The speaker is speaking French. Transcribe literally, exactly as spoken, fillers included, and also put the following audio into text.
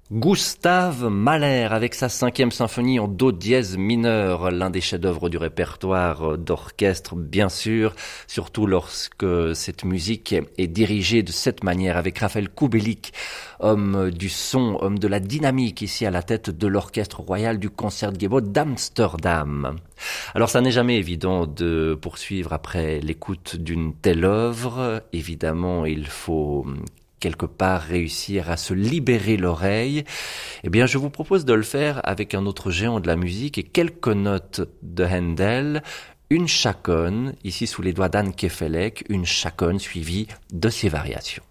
Gustav Mahler avec sa cinquième symphonie en do dièse mineur, l'un des chefs-d'œuvre du répertoire d'orchestre, bien sûr, surtout lorsque cette musique est dirigée de cette manière avec Raphaël Kubelik, homme du son, homme de la dynamique ici à la tête de l'orchestre royal du Concertgebouw d'Amsterdam. Alors ça n'est jamais évident de poursuivre après l'écoute d'une telle œuvre. Évidemment, il faut quelque part réussir à se libérer l'oreille. Eh bien, je vous propose de le faire avec un autre géant de la musique et quelques notes de Handel, une chaconne, ici sous les doigts d'Anne Kefelec, une chaconne suivie de ses variations.